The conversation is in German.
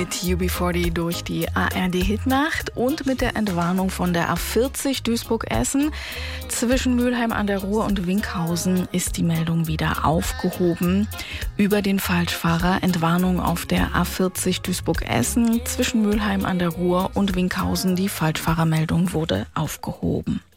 Hit UB40 durch die ARD-Hitnacht und mit der Entwarnung von der A40 Duisburg-Essen. Zwischen Mülheim an der Ruhr und Winkhausen ist die Meldung wieder aufgehoben. Über den Falschfahrer Entwarnung auf der A40 Duisburg-Essen. Zwischen Mülheim an der Ruhr und Winkhausen die Falschfahrermeldung wurde aufgehoben.